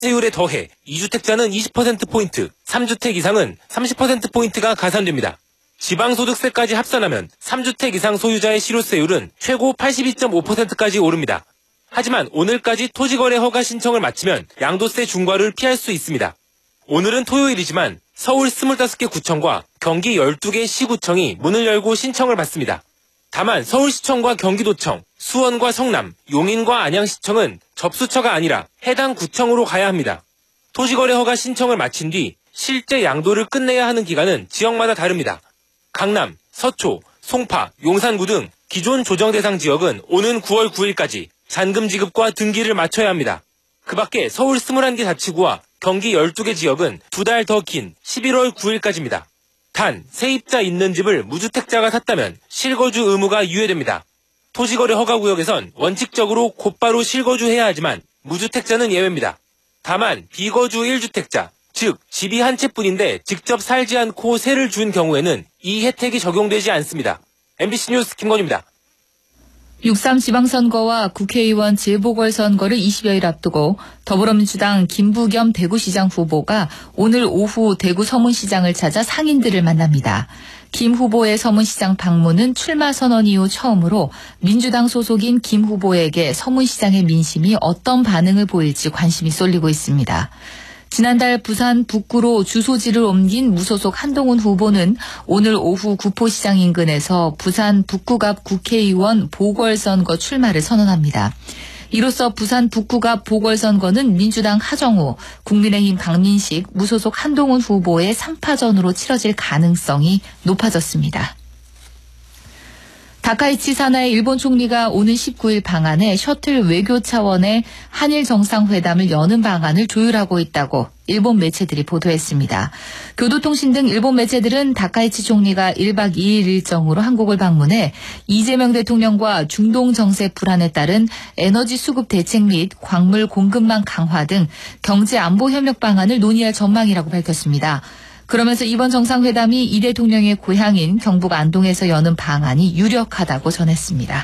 세율에 더해 2주택자는 20%포인트, 3주택 이상은 30%포인트가 가산됩니다. 지방소득세까지 합산하면 3주택 이상 소유자의 실효세율은 최고 82.5%까지 오릅니다. 하지만 오늘까지 토지거래 허가 신청을 마치면 양도세 중과를 피할 수 있습니다. 오늘은 토요일이지만 서울 25개 구청과 경기 12개 시구청이 문을 열고 신청을 받습니다. 다만 서울시청과 경기도청, 수원과 성남, 용인과 안양시청은 접수처가 아니라 해당 구청으로 가야 합니다. 토지거래 허가 신청을 마친 뒤 실제 양도를 끝내야 하는 기간은 지역마다 다릅니다. 강남, 서초, 송파, 용산구 등 기존 조정 대상 지역은 오는 9월 9일까지 잔금 지급과 등기를 마쳐야 합니다. 그 밖에 서울 21개 자치구와 경기 12개 지역은 2달 더 긴 11월 9일까지입니다. 단, 세입자 있는 집을 무주택자가 샀다면 실거주 의무가 유예됩니다. 토지거래 허가구역에선 원칙적으로 곧바로 실거주해야 하지만 무주택자는 예외입니다. 다만 비거주 1주택자, 즉 집이 한 채뿐인데 직접 살지 않고 세를 준 경우에는 이 혜택이 적용되지 않습니다. MBC 뉴스 김건희입니다. 6.3 지방선거와 국회의원 재보궐선거를 20여일 앞두고 더불어민주당 김부겸 대구시장 후보가 오늘 오후 대구 서문시장을 찾아 상인들을 만납니다. 김 후보의 서문시장 방문은 출마 선언 이후 처음으로 민주당 소속인 김 후보에게 서문시장의 민심이 어떤 반응을 보일지 관심이 쏠리고 있습니다. 지난달 부산 북구로 주소지를 옮긴 무소속 한동훈 후보는 오늘 오후 구포시장 인근에서 부산 북구갑 국회의원 보궐선거 출마를 선언합니다. 이로써 부산 북구갑 보궐선거는 민주당 하정우, 국민의힘 강민식, 무소속 한동훈 후보의 3파전으로 치러질 가능성이 높아졌습니다. 다카이치 사나이 일본 총리가 오는 19일 방한해 셔틀 외교 차원의 한일 정상회담을 여는 방안을 조율하고 있다고 일본 매체들이 보도했습니다. 교도통신 등 일본 매체들은 다카이치 총리가 1박 2일 일정으로 한국을 방문해 이재명 대통령과 중동 정세 불안에 따른 에너지 수급 대책 및 광물 공급망 강화 등 경제 안보 협력 방안을 논의할 전망이라고 밝혔습니다. 그러면서 이번 정상회담이 이 대통령의 고향인 경북 안동에서 여는 방안이 유력하다고 전했습니다.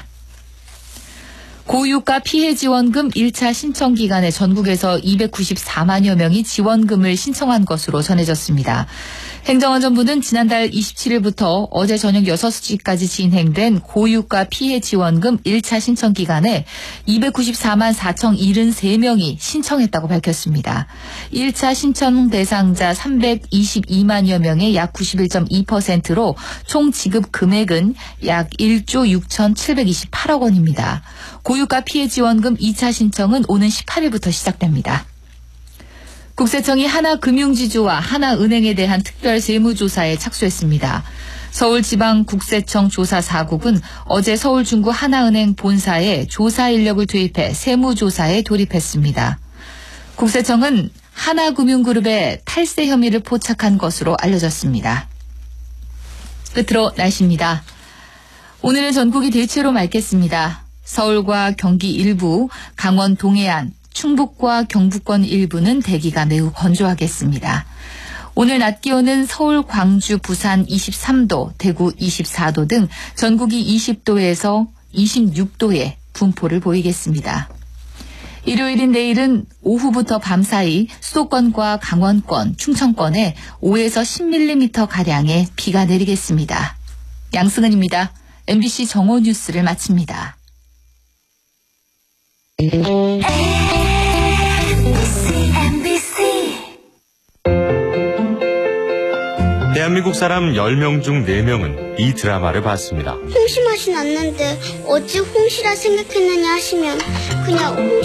고유가 피해 지원금 1차 신청 기간에 전국에서 294만여 명이 지원금을 신청한 것으로 전해졌습니다. 행정안전부는 지난달 27일부터 어제 저녁 6시까지 진행된 고유가 피해 지원금 1차 신청 기간에 294만 4,073명이 신청했다고 밝혔습니다. 1차 신청 대상자 322만여 명의 약 91.2%로 총 지급 금액은 약 1조 6,728억 원입니다. 고유가 피해 지원금 2차 신청은 오는 18일부터 시작됩니다. 국세청이 하나금융지주와 하나은행에 대한 특별 세무조사에 착수했습니다. 서울지방국세청 조사 4국은 어제 서울 중구 하나은행 본사에 조사 인력을 투입해 세무조사에 돌입했습니다. 국세청은 하나금융그룹의 탈세 혐의를 포착한 것으로 알려졌습니다. 끝으로 날씨입니다. 오늘은 전국이 대체로 맑겠습니다. 서울과 경기 일부, 강원 동해안, 충북과 경북권 일부는 대기가 매우 건조하겠습니다. 오늘 낮 기온은 서울, 광주, 부산 23도, 대구 24도 등 전국이 20도에서 26도의 분포를 보이겠습니다. 일요일인 내일은 오후부터 밤사이 수도권과 강원권, 충청권에 5에서 10mm가량의 비가 내리겠습니다. 양승은입니다. MBC 정오 뉴스를 마칩니다. 대한민국 사람 10명 중 4명은 이 드라마를 봤습니다. 홍시 맛이 났는데 어찌 홍시라 생각했느냐 하시면 그냥